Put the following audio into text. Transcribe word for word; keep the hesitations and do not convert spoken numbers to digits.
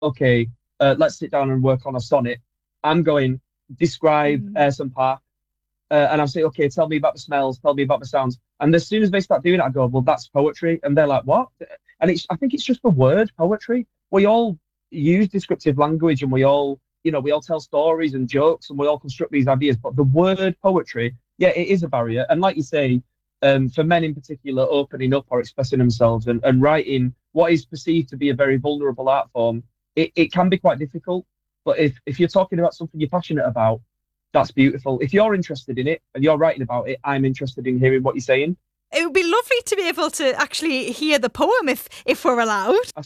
okay, uh, let's sit down and work on a sonnet. I'm going, describe Mm. Ayers Park. Uh, and I'm saying, okay, tell me about the smells, tell me about the sounds. And as soon as they start doing it, I go, well, that's poetry. And they're like, what? And it's, I think it's just the word poetry. We all use descriptive language and we all, you know, we all tell stories and jokes and we all construct these ideas. But the word poetry, yeah, it is a barrier. And like you say, um, for men in particular, opening up or expressing themselves and, and writing what is perceived to be a very vulnerable art form, it, it can be quite difficult. But if, if you're talking about something you're passionate about, that's beautiful. If you're interested in it and you're writing about it, I'm interested in hearing what you're saying. It would be lovely to be able to actually hear the poem if if we're allowed.